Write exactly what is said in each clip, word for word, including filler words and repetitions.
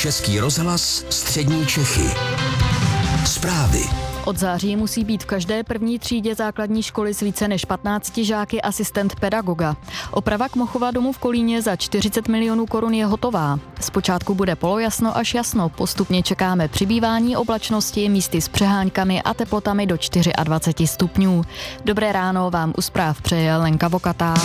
Český rozhlas, střední Čechy. Zprávy. Od září musí být v každé první třídě základní školy s více než patnácti žáky asistent pedagoga. Oprava Kmochova domu v Kolíně za čtyřicet milionů korun je hotová. Zpočátku bude polojasno až jasno, postupně čekáme přibývání oblačnosti, místy s přehánkami a teplotami do dvacet čtyři stupňů. Dobré ráno vám u zpráv přeje Lenka Vokatá.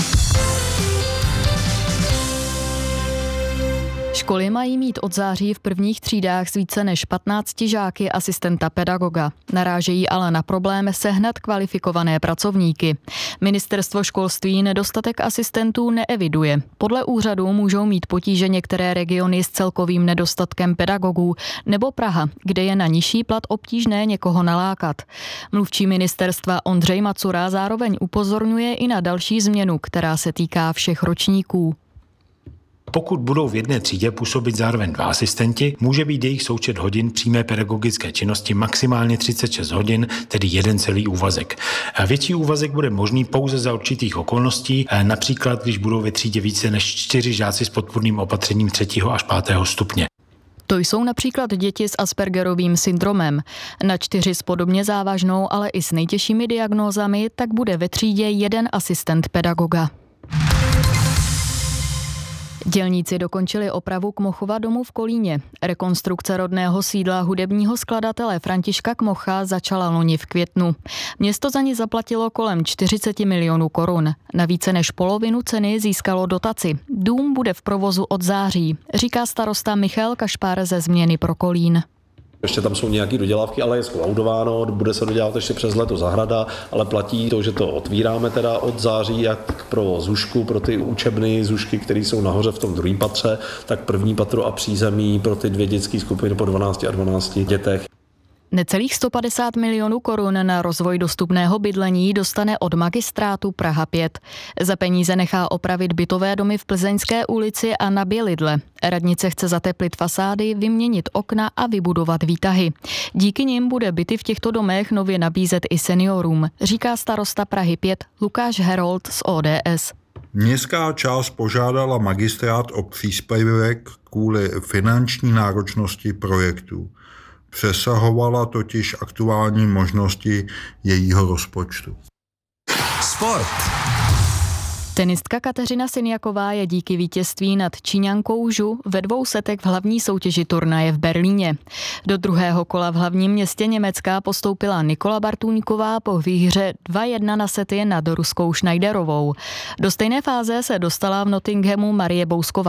Školy mají mít od září v prvních třídách s více než patnácti žáky asistenta pedagoga. Narážejí ale na problém sehnat kvalifikované pracovníky. Ministerstvo školství nedostatek asistentů neeviduje. Podle úřadu můžou mít potíže některé regiony s celkovým nedostatkem pedagogů nebo Praha, kde je na nižší plat obtížné někoho nalákat. Mluvčí ministerstva Ondřej Macura zároveň upozorňuje i na další změnu, která se týká všech ročníků. Pokud budou v jedné třídě působit zároveň dva asistenti, může být jejich součet hodin přímé pedagogické činnosti maximálně třicet šest hodin, tedy jeden celý úvazek. Větší úvazek bude možný pouze za určitých okolností, například když budou ve třídě více než čtyři žáci s podpůrným opatřením třetího až pátého stupně. To jsou například děti s Aspergerovým syndromem. Na čtyři s podobně závažnou, ale i s nejtěžšími diagnózami, tak bude ve třídě jeden asistent pedagoga. Dělníci dokončili opravu Kmochova domu v Kolíně. Rekonstrukce rodného sídla hudebního skladatele Františka Kmocha začala loni v květnu. Město za ní zaplatilo kolem čtyřicet milionů korun. Na více než polovinu ceny získalo dotaci. Dům bude v provozu od září, říká starosta Michal Kašpar ze Změny pro Kolín. Ještě tam jsou nějaké dodělávky, ale je skolaudováno, bude se dodělat ještě přes leto zahrada, ale platí to, že to otvíráme teda od září jak pro zušku, pro ty učebny zušky, které jsou nahoře v tom druhém patře, tak první patro a přízemí pro ty dvě dětské skupiny po dvanácti a dvanácti dětech. Necelých sto padesát milionů korun na rozvoj dostupného bydlení dostane od magistrátu Praha pět. Za peníze nechá opravit bytové domy v Plzeňské ulici a na Bělidle. Radnice chce zateplit fasády, vyměnit okna a vybudovat výtahy. Díky nim bude byty v těchto domech nově nabízet i seniorům, říká starosta Prahy pět Lukáš Herold z O D S. Městská část požádala magistrát o příspěvek kvůli finanční náročnosti projektu. Přesahovala totiž aktuální možnosti jejího rozpočtu. Sport. Tenistka Kateřina Siniaková je díky vítězství nad Číňankou Zhu ve dvou setech v hlavní soutěži turnaje v Berlíně. Do druhého kola v hlavním městě Německa postoupila Nikola Bartůňková po výhře dva jedna na sety nad ruskou Schneiderovou. Do stejné fáze se dostala v Nottinghamu Marie Bousková.